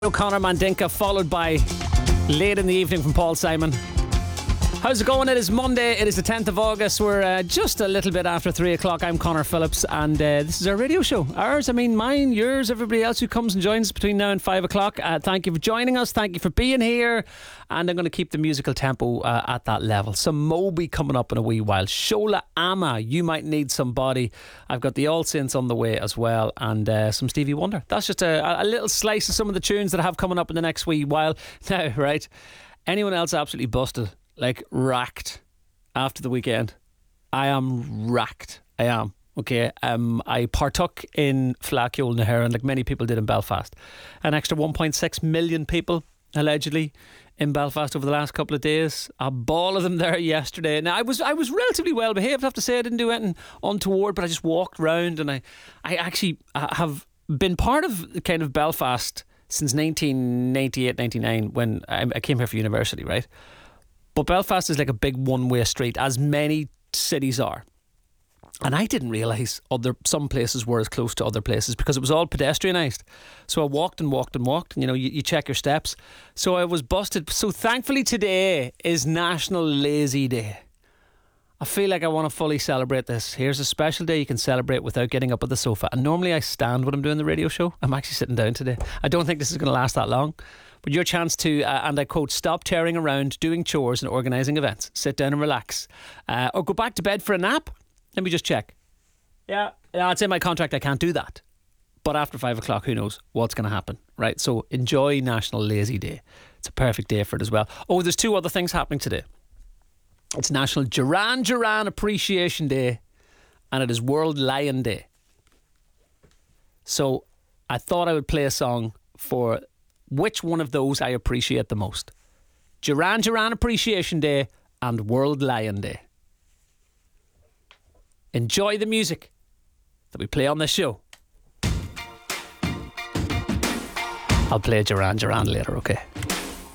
Conor Mandinka, followed by Late in the Evening from Paul Simon. How's it going? It is Monday. It is the 10th of August. We're just a little bit after 3 o'clock. I'm Conor Phillips, and this is our radio show. Ours, I mean mine, yours, everybody else who comes and joins us between now and 5 o'clock. Thank you for joining us. Thank you for being here. And I'm going to keep the musical tempo at that level. Some Moby coming up in a wee while. Shola Ama, You Might Need Somebody. I've got the All Saints on the way as well, and some Stevie Wonder. That's just a little slice of some of the tunes that I have coming up in the next wee while. Now, right, anyone else absolutely busted? Like racked after the weekend? I am racked. I am. Okay. I partook in Flacul Naharan like many people did in Belfast. An extra 1.6 million people allegedly in Belfast over the last couple of days. A ball of them there yesterday. Now I was relatively well behaved, I have to say. I didn't do anything untoward, but I just walked round, and I actually have been part of kind of Belfast since 1998-99 when I came here for university, right? But Belfast is like a big one-way street, as many cities are. And I didn't realise some places were as close to other places because it was all pedestrianised. So I walked and walked and walked, and you check your steps. So I was busted. So thankfully today is National Lazy Day. I feel like I want to fully celebrate this. Here's a special day you can celebrate without getting up at the sofa. And normally I stand when I'm doing the radio show. I'm actually sitting down today. I don't think this is going to last that long. But your chance to, and I quote, stop tearing around, doing chores and organising events. Sit down and relax. Or go back to bed for a nap. Let me just check. Yeah, it's in my contract I can't do that. But after 5 o'clock, who knows what's going to happen, right? So enjoy National Lazy Day. It's a perfect day for it as well. Oh, there's two other things happening today. It's National Duran Appreciation Day, and it is World Lion Day. So I thought I would play a song for which one of those I appreciate the most. Duran Appreciation Day and World Lion Day. Enjoy the music that we play on this show. I'll play Duran later, okay?